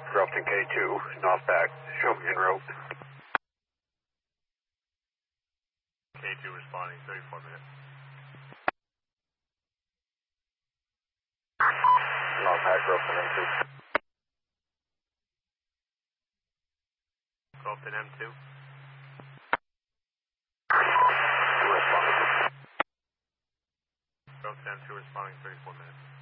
Grafton K2, northback, show me en route. K2 responding, 34 minutes. Northback, Grafton M2. Grafton M2. Responding. Grafton M2 responding, 34 minutes.